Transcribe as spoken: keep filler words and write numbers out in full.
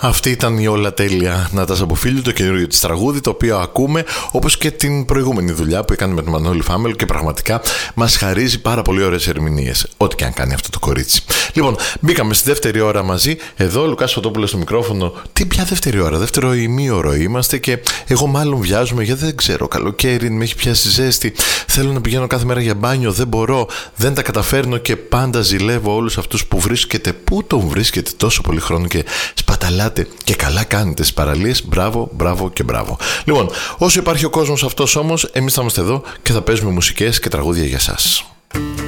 Αυτή ήταν η όλα τέλεια Νάτασα Μποφίλιου, το καινούριο της τραγούδι, το οποίο ακούμε, όπως και την προηγούμενη δουλειά που έκανε με τον Μανώλη Φάμελο, και πραγματικά μας χαρίζει πάρα πολύ ωραίες ερμηνείες, ό,τι και αν κάνει αυτό το κορίτσι. Λοιπόν, μπήκαμε στη δεύτερη ώρα μαζί. Εδώ ο Λουκάς Φωτόπουλος στο μικρόφωνο. Τι πια δεύτερη ώρα, δεύτερο ημίωρο είμαστε, και εγώ μάλλον βιάζομαι γιατί δεν ξέρω. Καλοκαίρι, με έχει πιάσει ζέστη. Θέλω να πηγαίνω κάθε μέρα για μπάνιο, δεν μπορώ, δεν τα καταφέρνω και πάντα ζηλεύω όλους αυτούς που βρίσκεται. Πού τον βρίσκεται τόσο πολύ χρόνο και σπαταλάτε, και καλά κάνετε στις παραλίες. Μπράβο, μπράβο και μπράβο. Λοιπόν, όσο υπάρχει ο κόσμος αυτός όμως, εμείς θα είμαστε εδώ και θα παίζουμε μουσικές και τραγούδια για σας.